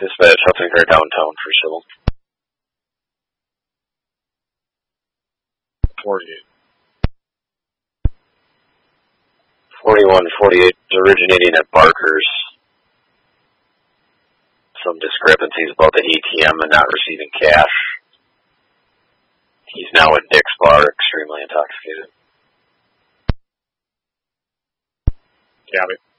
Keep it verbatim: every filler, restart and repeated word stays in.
Dispatch, Hudson Fair downtown for civil. forty-eight. forty-one forty-eight originating at Barker's. Some discrepancies about the A T M and not receiving cash. He's now at Dick's Bar, extremely intoxicated. Copy.